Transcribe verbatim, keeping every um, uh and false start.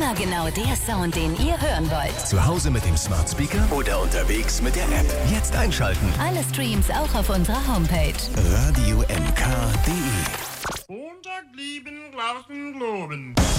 Immer genau der Sound, den ihr hören wollt. Zu Hause mit dem Smart Speaker oder unterwegs mit der App. Jetzt einschalten. Alle Streams auch auf unserer Homepage. radio m k punkt d e Montag lieben, Glauben, Globen.